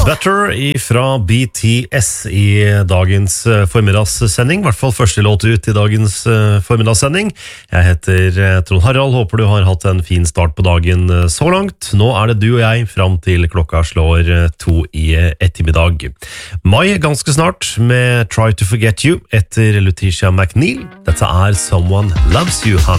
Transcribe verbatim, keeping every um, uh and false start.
Better fra B T S i dagens formmiddagssending. I hvert fall første låt ut i dagens formmiddagssending. Jeg heter Trond Harald, håper du har hatt en fin start på dagen så langt. Nå er det du og jeg fram til klokka slår to i ettermiddag. Mai ganske snart med Try to Forget You etter Letitia McNeil. Dette er Someone Loves You, Honey.